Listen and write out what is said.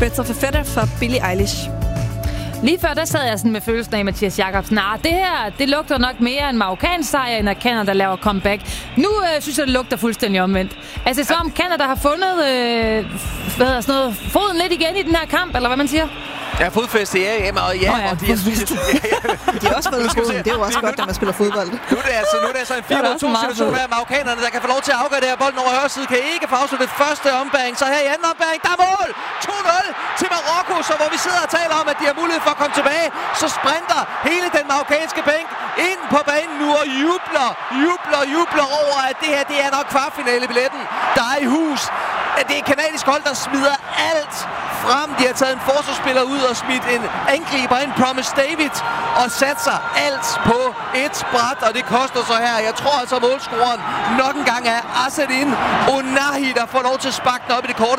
Birds of a Feather fra Billie Eilish. Lige før, der sad jeg sådan med følelsen af Mathias Jakobsen. Det her, det lugter nok mere en marokkansk sejr, end at Canada laver comeback. Nu synes jeg, det lugter fuldstændig omvendt. Altså, så om Canada har fundet foden lidt igen i den her kamp, eller hvad man siger? Ja, fodfæste, ja. Og de har også fået foden. Det er jo også godt, når man spiller fodbold. Nu er det altså en 4-2-situation her. Marokkanerne, der kan få lov til at afgøre det her. Bolden over højre side kan ikke få afsluttet første ombæring. Så her i anden ombæring, der er mål! 2-0 til Marokko. Så hvor vi sidder og taler om, at de har mulighed for at komme tilbage, så sprinter hele den marokkanske bænk ind på banen nu og jubler over, at det her, det er nok kvartfinalebilletten, der er i hus. At det er et kanadisk hold, der smider alt frem. De har taget en forsvarsspiller ud og smidt en angriber ind, Promise David, og satser alt på et bræt, og det koster så her. Jeg tror altså, målscoren nok en gang er Azzedine Ounahi, der får lov til at sparke den op i det korte